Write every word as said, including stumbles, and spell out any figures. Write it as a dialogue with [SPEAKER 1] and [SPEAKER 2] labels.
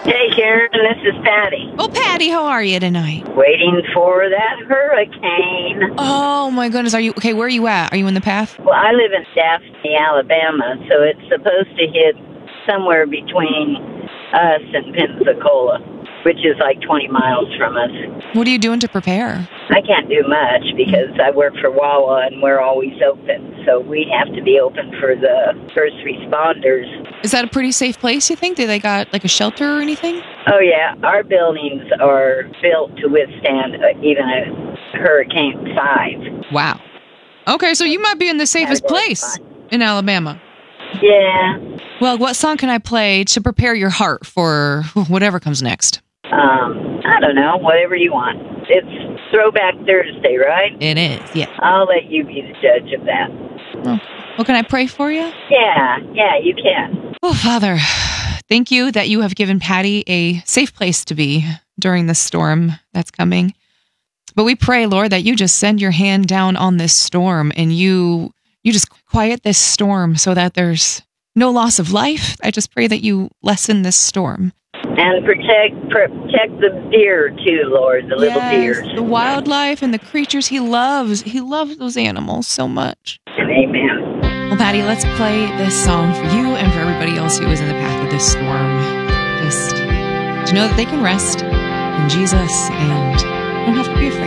[SPEAKER 1] Hey, Karen, this is Patty.
[SPEAKER 2] Oh, Patty, how are you tonight?
[SPEAKER 1] Waiting for that hurricane.
[SPEAKER 2] Oh, my goodness. Are you okay? Where are you at? Are you in the path?
[SPEAKER 1] Well, I live in Daphne, Alabama, so it's supposed to hit somewhere between us and Pensacola, which is like twenty miles from us.
[SPEAKER 2] What are you doing to prepare?
[SPEAKER 1] I can't do much because I work for Wawa and we're always open, so we have to be open for the first responders.
[SPEAKER 2] Is that a pretty safe place, you think? Do they got like a shelter or anything?
[SPEAKER 1] Oh, yeah. Our buildings are built to withstand uh, even a Hurricane five.
[SPEAKER 2] Wow. Okay, so you might be in the safest
[SPEAKER 1] Category
[SPEAKER 2] place
[SPEAKER 1] five.
[SPEAKER 2] in Alabama.
[SPEAKER 1] Yeah.
[SPEAKER 2] Well, what song can I play to prepare your heart for whatever comes next?
[SPEAKER 1] Um, I don't know. Whatever you want. It's Throwback Thursday, right?
[SPEAKER 2] It is, yeah.
[SPEAKER 1] I'll let you be the judge of that.
[SPEAKER 2] Oh, well, can I pray for you?
[SPEAKER 1] Yeah, yeah, you can.
[SPEAKER 2] Oh, Father, thank you that you have given Patty a safe place to be during the storm that's coming. But we pray, Lord, that you just send your hand down on this storm and you you just quiet this storm so that there's no loss of life. I just pray that you lessen this storm.
[SPEAKER 1] And protect protect the deer, too, Lord, the little
[SPEAKER 2] Yes,
[SPEAKER 1] deers.
[SPEAKER 2] the wildlife and the creatures he loves. He loves those animals so much.
[SPEAKER 1] And amen.
[SPEAKER 2] Well, Patty, let's play this song for you and for everybody else who is in the path of this storm. Just to know that they can rest in Jesus and don't have to be afraid.